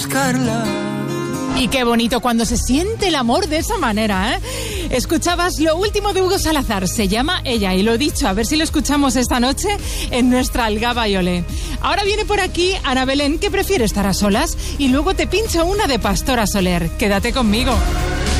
Y qué bonito cuando se siente el amor de esa manera, ¿eh? Escuchabas lo último de Hugo Salazar, se llama Ella, y lo dicho, a ver si lo escuchamos esta noche en nuestra Algaba y Olé. Ahora viene por aquí Ana Belén, que prefiere estar a solas, y luego te pincho una de Pastora Soler. Quédate conmigo.